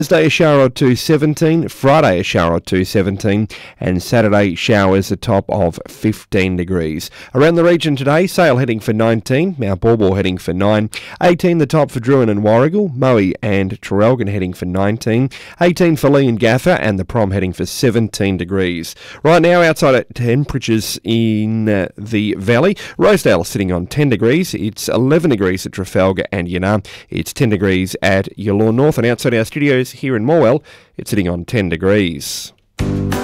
Thursday, a shower or two, 17. Friday, a shower or two, 17. And Saturday, showers, a top of 15 degrees. Around the region today, Sale heading for 19. Mount Baw heading for 9. 18, the top for Druin and Warrigal. Moe and Traralgon heading for 19. 18 for Lee and Gaffer. And the Prom heading for 17 degrees. Right now, outside at temperatures in the Valley. Rosedale sitting on 10 degrees. It's 11 degrees at Trafalgar and Yannar. It's 10 degrees at Yallourn North. And outside our studios here in Morwell, it's sitting on 10 degrees.